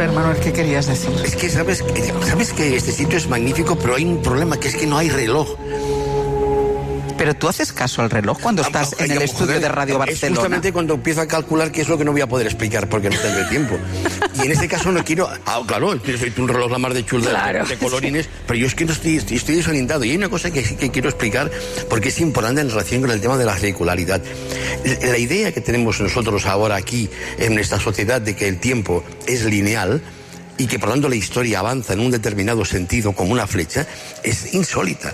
ver, Manuel, ¿qué querías decir? Es que sabes que este sitio es magnífico, pero hay un problema, que es que no hay reloj. Pero tú haces caso al reloj cuando estás en el estudio de Radio Barcelona. Es justamente cuando empiezo a calcular qué es lo que no voy a poder explicar porque no tendré tiempo. Y en este caso no quiero... claro, soy un reloj la mar de chul de colorines, pero yo es que no estoy desorientado. Y hay una cosa que sí que quiero explicar porque es importante en relación con el tema de la regularidad. La idea que tenemos nosotros ahora aquí en esta sociedad de que el tiempo es lineal y que por lo tanto la historia avanza en un determinado sentido como una flecha es insólita.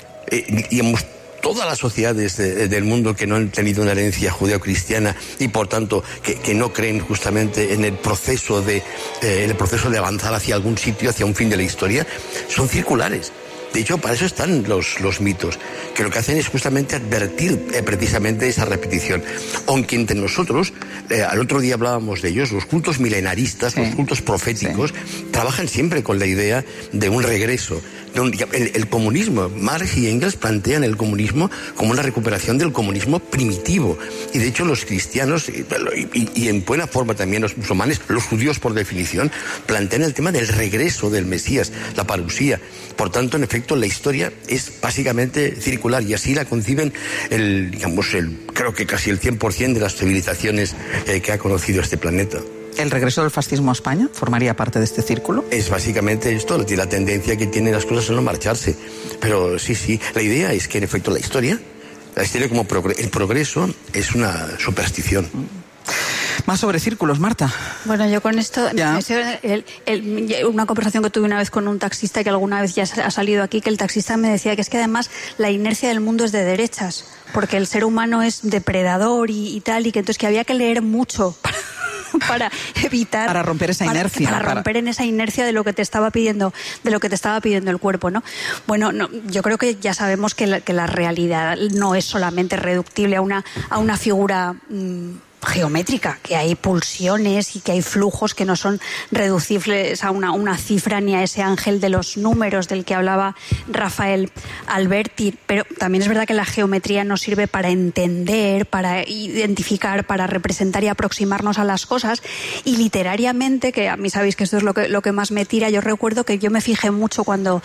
Todas las sociedades del mundo que no han tenido una herencia judeo-cristiana y por tanto que no creen justamente en el proceso de avanzar hacia algún sitio, hacia un fin de la historia, son circulares. De hecho, para eso están los mitos, que lo que hacen es justamente advertir precisamente esa repetición. Aunque entre nosotros, al otro día hablábamos de ellos, los cultos milenaristas, los cultos proféticos, trabajan siempre con la idea de un regreso. El comunismo, Marx y Engels plantean el comunismo como una recuperación del comunismo primitivo. Y de hecho los cristianos, y en buena forma también los musulmanes, los judíos por definición, plantean el tema del regreso del Mesías, la parusía. Por tanto, en efecto, la historia es básicamente circular y así la conciben creo que casi el 100% de las civilizaciones que ha conocido este planeta. ¿El regreso del fascismo a España formaría parte de este círculo? Es básicamente esto, la tendencia que tienen las cosas a no marcharse. Pero sí, la idea es que en efecto la historia como el progreso es una superstición. Más sobre círculos, Marta. Bueno, yo con esto, una conversación que tuve una vez con un taxista que alguna vez ya ha salido aquí, que el taxista me decía que es que además la inercia del mundo es de derechas, porque el ser humano es depredador y tal, y que entonces que había que leer mucho para evitar, para romper esa inercia, para romper en esa inercia de lo que te estaba pidiendo el cuerpo, ¿no? Bueno, yo creo que ya sabemos que la realidad no es solamente reductible a una figura geométrica, que hay pulsiones y que hay flujos que no son reducibles a una cifra ni a ese ángel de los números del que hablaba Rafael Alberti, pero también es verdad que la geometría nos sirve para entender, para identificar, para representar y aproximarnos a las cosas, y literariamente, que a mí sabéis que esto es lo que más me tira, yo recuerdo que yo me fijé mucho cuando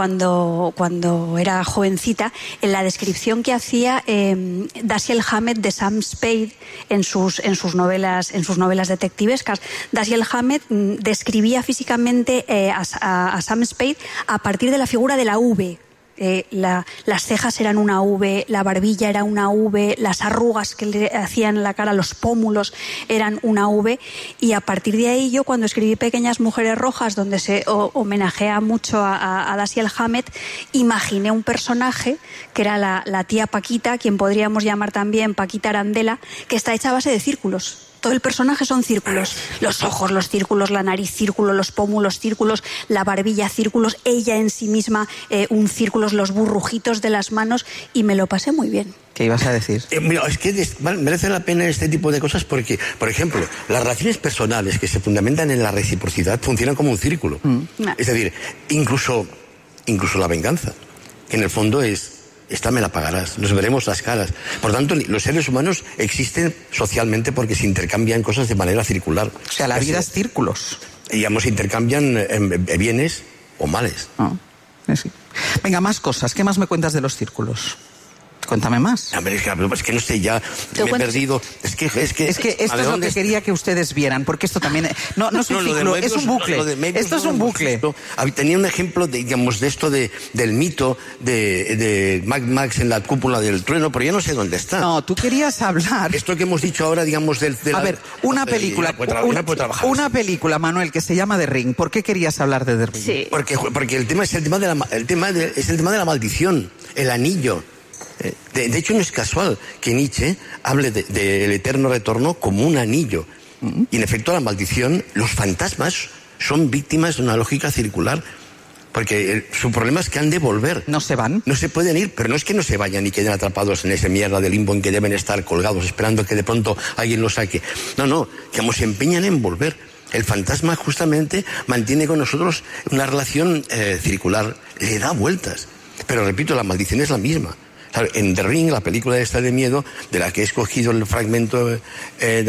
era jovencita en la descripción que hacía Dashiell Hammett de Sam Spade en sus novelas detectivescas. Dashiell Hammett describía físicamente a Sam Spade a partir de la figura de la V. Las cejas eran una V, la barbilla era una V, las arrugas que le hacían en la cara, los pómulos eran una V, y a partir de ahí yo, cuando escribí Pequeñas Mujeres Rojas, donde se homenajea mucho a Dashiell Hammett, imaginé un personaje que era la tía Paquita, quien podríamos llamar también Paquita Arandela, que está hecha a base de círculos. Todo el personaje son círculos. Los ojos, los círculos, la nariz, círculos, los pómulos, círculos, la barbilla, círculos, ella en sí misma, un círculo, los burrujitos de las manos, y me lo pasé muy bien. ¿Qué ibas a decir? Mira, es que merece la pena este tipo de cosas porque, por ejemplo, las relaciones personales que se fundamentan en la reciprocidad funcionan como un círculo. Es decir, incluso la venganza, que en el fondo es: esta me la pagarás, nos veremos las caras. Por tanto, los seres humanos existen socialmente porque se intercambian cosas de manera circular. O sea, la vida es círculos. Digamos, se intercambian bienes o males. Sí. Venga, más cosas. ¿Qué más me cuentas de los círculos? Cuéntame más. Es que no sé, ya me he perdido. Es que esto es lo que quería que ustedes vieran, porque esto también no es un ciclo, es un bucle. Esto es un bucle. Tenía un ejemplo de esto del mito de Mad Max en la cúpula del trueno, pero ya no sé dónde está. No, tú querías hablar. Esto que hemos dicho ahora, digamos, a ver, una película, Manuel, que se llama The Ring. ¿Por qué querías hablar de The Ring? Sí. Porque el tema es el tema de la maldición, el anillo. De hecho, no es casual que Nietzsche hable del eterno retorno como un anillo. Y en efecto, la maldición, los fantasmas son víctimas de una lógica circular. Porque su problema es que han de volver. ¿No se van? No se pueden ir, pero no es que no se vayan y queden atrapados en esa mierda de limbo en que deben estar colgados esperando que de pronto alguien los saque. No, que se empeñan en volver. El fantasma justamente mantiene con nosotros una relación circular, le da vueltas. Pero repito, la maldición es la misma. En The Ring, la película esta de miedo, de la que he escogido el fragmento